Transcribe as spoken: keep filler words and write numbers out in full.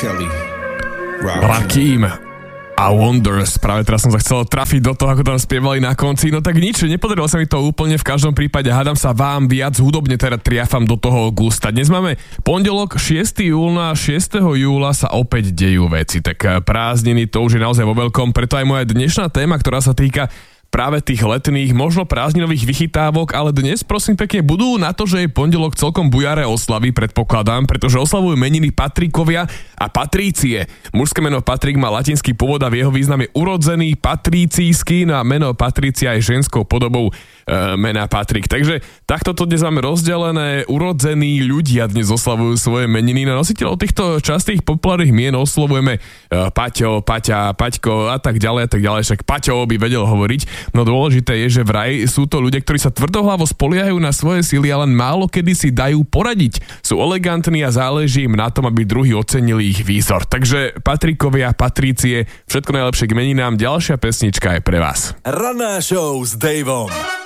Kelly. Rakim a Wonders. Práve teraz som sa chcel trafiť do toho, ako tam spievali na konci. No tak nič, nepodarilo sa mi to úplne v každom prípade. Hádam sa vám viac hudobne teda triafam do toho gusta. Dnes máme pondelok šiesteho júla, šiesteho júla sa opäť dejú veci. Tak prázdniny to už je naozaj vo veľkom, preto aj moja dnešná téma, ktorá sa týka práve tých letných, možno prázdninových vychytávok, ale dnes prosím pekne budú na to, že je pondelok celkom bujaré oslavy, predpokladám, pretože oslavujú meniny Patrikovia a Patrície. Mužské meno Patrik má latinský pôvod a v jeho význame urodzený, patrícijský, no a meno Patrícia je ženskou podobou e, mena Patrik. Takže takto to dnes máme rozdelené. Urodzení ľudia dnes oslavujú svoje meniny. Na nositeľov týchto častých populárnych mien oslavujeme e, Paťo, Paťa, Paťko a tak ďalej a tak ďalej. Však Paťo by vedel hovoriť. No dôležité je, že vraj sú to ľudia, ktorí sa tvrdohlavo spoliehajú na svoje sily, ale málo kedy si dajú poradiť. Sú elegantní a záleží im na tom, aby druhí ocenili ich výzor. Takže Patrikovia, Patrície, všetko najlepšie k meninám. Ďalšia pesnička je pre vás. Ranná show s Davom.